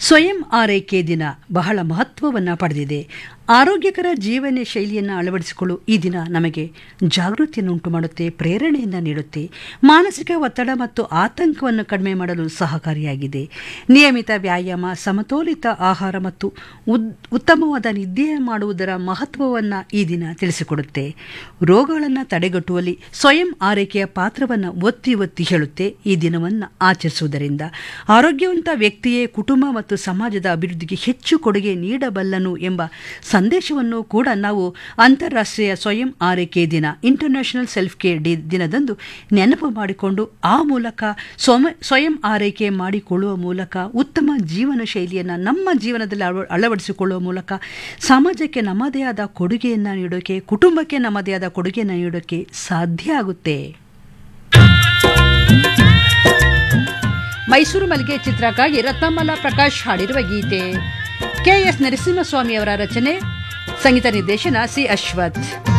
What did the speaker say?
ಸ್ವಯಂ ಆರೈಕೆ ದಿನ ಬಹಳ ಮಹತ್ವವನ್ನು ಪಡೆದಿದೆ. ಆರೋಗ್ಯಕರ ಜೀವನ ಶೈಲಿಯನ್ನು ಅಳವಡಿಸಿಕೊಳ್ಳುವ ಈ ದಿನ ನಮಗೆ ಜಾಗೃತಿಯನ್ನು ಉಂಟು ಮಾಡುತ್ತೆ, ಪ್ರೇರಣೆಯನ್ನು ನೀಡುತ್ತೆ, ಮಾನಸಿಕ ಒತ್ತಡ ಮತ್ತು ಆತಂಕವನ್ನು ಕಡಿಮೆ ಮಾಡಲು ಸಹಕಾರಿಯಾಗಿದೆ. ನಿಯಮಿತ ವ್ಯಾಯಾಮ, ಸಮತೋಲಿತ ಆಹಾರ ಮತ್ತು ಉತ್ತಮವಾದ ನಿದ್ದೆ ಮಾಡುವುದರ ಮಹತ್ವವನ್ನು ಈ ದಿನ ತಿಳಿಸಿಕೊಡುತ್ತೆ. ರೋಗಗಳನ್ನು ತಡೆಗಟ್ಟುವಲ್ಲಿ ಸ್ವಯಂ ಆರೈಕೆಯ ಪಾತ್ರವನ್ನು ಒತ್ತಿ ಒತ್ತಿ ಹೇಳುತ್ತೆ. ಈ ದಿನವನ್ನು ಆಚರಿಸುವುದರಿಂದ ಆರೋಗ್ಯವಂತ ವ್ಯಕ್ತಿಯೇ ಕುಟುಂಬ ಮತ್ತು ಸಮಾಜದ ಅಭಿವೃದ್ಧಿಗೆ ಹೆಚ್ಚು ಕೊಡುಗೆ ನೀಡಬಲ್ಲನು ಎಂಬ ಸಂದೇಶವನ್ನು ಕೂಡ ನಾವು ಅಂತಾರಾಷ್ಟ್ರೀಯ ಸ್ವಯಂ ಆರೈಕೆ ದಿನ, ಇಂಟರ್ನ್ಯಾಷನಲ್ ಸೆಲ್ಫ್ ಕೇರ್ ಡೇ ದಿನದಂದು ನೆನಪು ಮಾಡಿಕೊಂಡು ಆ ಮೂಲಕ ಸ್ವಯಂ ಆರೈಕೆ ಮಾಡಿಕೊಳ್ಳುವ ಮೂಲಕ ಉತ್ತಮ ಜೀವನ ಶೈಲಿಯನ್ನು ನಮ್ಮ ಜೀವನದಲ್ಲಿ ಅಳವಡಿಸಿಕೊಳ್ಳುವ ಮೂಲಕ ಸಮಾಜಕ್ಕೆ ನಮ್ಮದೇ ಆದ ಕೊಡುಗೆಯನ್ನು ನೀಡೋಕೆ, ಕುಟುಂಬಕ್ಕೆ ನಮ್ಮದೇ ಆದ ಕೊಡುಗೆಯನ್ನು ನೀಡೋಕೆ ಸಾಧ್ಯ ಆಗುತ್ತೆ. ಮೈಸೂರು ಮಲ್ಲಿಗೆ ಚಿತ್ರಕ್ಕಾಗಿ ರತ್ನಮಾಲ ಪ್ರಕಾಶ್ ಹಾಡಿರುವ ಗೀತೆ, ಕೆ.ಎಸ್. ನರಸಿಂಹಸ್ವಾಮಿ ಅವರ ರಚನೆ, ಸಂಗೀತ ನಿರ್ದೇಶನ ಸಿ. ಅಶ್ವಥ್.